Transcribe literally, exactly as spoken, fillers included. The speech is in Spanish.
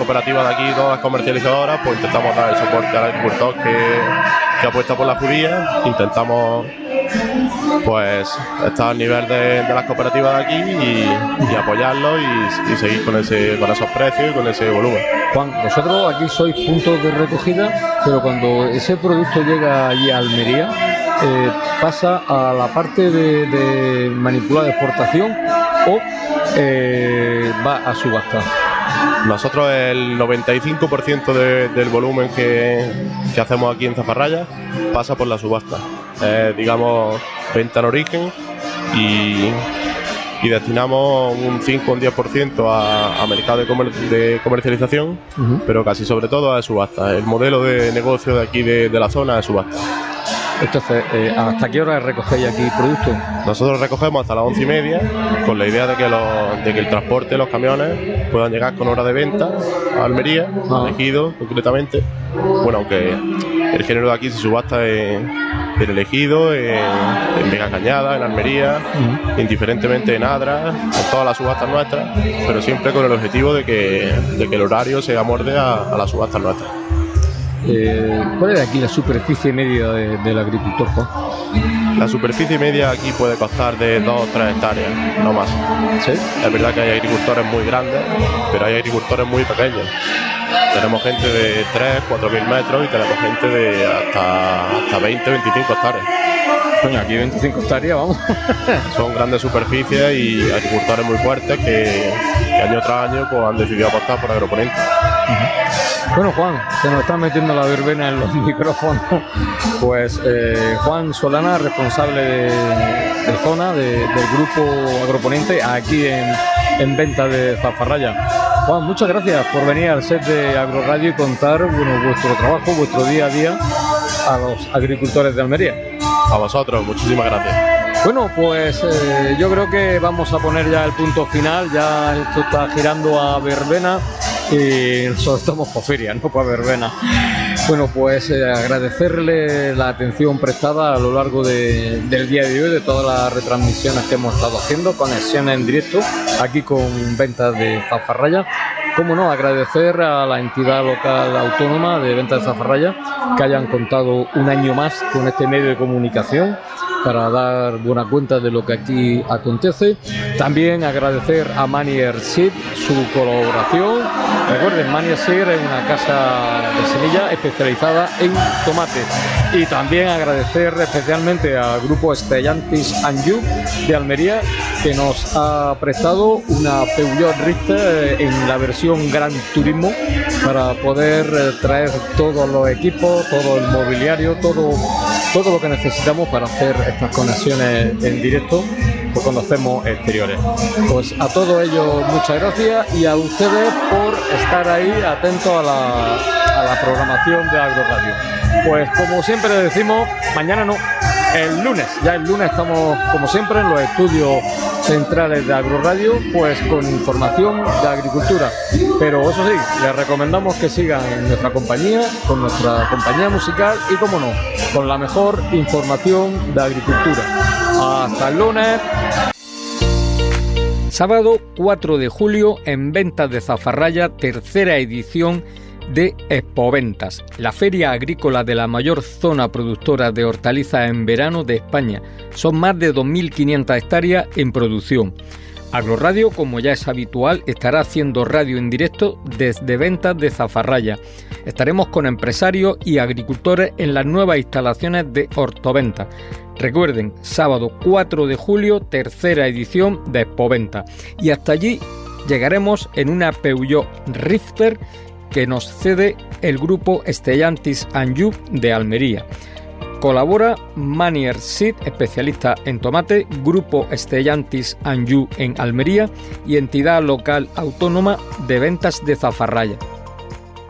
cooperativas de aquí, todas las comercializadoras, pues intentamos dar el soporte al agricultor que, que apuesta por la judía. Intentamos pues estar al nivel de, de las cooperativas de aquí y, y apoyarlos y, y seguir con ese con esos precios y con ese volumen. Juan, vosotros aquí sois puntos de recogida, pero cuando ese producto llega allí a Almería, eh, pasa a la parte de, de manipulada de exportación o eh, va a subasta. Nosotros el noventa y cinco por ciento de, del volumen que, que hacemos aquí en Zafarraya pasa por la subasta. Eh, digamos, venta en origen y, y destinamos un cinco o un diez por ciento a, a mercado de, comer, de comercialización, uh-huh. pero casi sobre todo a subasta. El modelo de negocio de aquí de, de la zona es subasta. Entonces, eh, ¿hasta qué hora recogéis aquí productos? Nosotros recogemos hasta las once y media, con la idea de que, los, de que el transporte de los camiones puedan llegar con hora de venta a Almería, ah. a Ejido concretamente. Bueno, aunque el género de aquí se subasta en, en el Ejido, en, en Vega Cañada, en Almería, uh-huh. indiferentemente en Adra, en todas las subastas nuestras, pero siempre con el objetivo de que, de que el horario se amorde a, a las subastas nuestras. Eh, ¿Cuál es aquí la superficie media de, del agricultor, Juan? La superficie media aquí puede costar de dos o tres hectáreas, no más. ¿Sí? Es verdad que hay agricultores muy grandes, pero hay agricultores muy pequeños. Tenemos gente de tres, cuatro mil metros y tenemos gente de hasta, hasta veinte, veinticinco hectáreas. Coño, aquí veinticinco hectáreas, vamos. Son grandes superficies y agricultores muy fuertes que, que año tras año pues, han decidido apostar por agroponente. Uh-huh. Bueno, Juan, se nos está metiendo la verbena en los micrófonos. Pues eh, Juan Solana, responsable de, de zona de, del grupo Agroponente aquí en, en venta de Zafarraya. Juan, muchas gracias por venir al set de Agroradio y contar bueno, vuestro trabajo, vuestro día a día a los agricultores de Almería. A vosotros, muchísimas gracias. Bueno, pues eh, yo creo que vamos a poner ya el punto final, ya esto está girando a verbena y nosotros estamos por feria, no por verbena. Bueno, pues eh, agradecerle la atención prestada a lo largo de, del día de hoy, de todas las retransmisiones que hemos estado haciendo, conexiones en directo, aquí con ventas de Zafarraya. Cómo no, agradecer a la entidad local autónoma de ventas de Zafarraya que hayan contado un año más con este medio de comunicación para dar buena cuenta de lo que aquí acontece. También agradecer a Manier Seed su colaboración. Recuerden, Manier Seed es una casa de semillas especializada en tomate. Y también agradecer especialmente al grupo Stellantis Anjou de Almería, que nos ha prestado una Peugeot Richter en la versión Gran Turismo para poder traer todos los equipos, todo el mobiliario, todo, todo lo que necesitamos para hacer estas conexiones en directo pues cuando hacemos exteriores. Pues a todos ellos muchas gracias y a ustedes por estar ahí atentos a la, a la programación de Agroradio. Pues como siempre decimos, mañana no, el lunes, ya el lunes estamos como siempre en los estudios centrales de Agroradio, pues con información de agricultura. Pero eso sí, les recomendamos que sigan en nuestra compañía, con nuestra compañía musical y, como no, con la mejor información de agricultura. Hasta el lunes. Sábado cuatro de julio en Ventas de Zafarraya, tercera edición de Expoventas, la feria agrícola de la mayor zona productora de hortalizas en verano de España. Son más de dos mil quinientas hectáreas en producción. Agroradio, como ya es habitual, estará haciendo radio en directo desde Ventas de Zafarraya. Estaremos con empresarios y agricultores en las nuevas instalaciones de Hortoventas. Recuerden, sábado cuatro de julio, tercera edición de Expoventas. Y hasta allí llegaremos en una Peugeot Richter que nos cede el grupo Stellantis Anjou de Almería. Colabora Manier Seed, especialista en tomate, grupo Stellantis Anjou en Almería y entidad local autónoma de ventas de Zafarraya.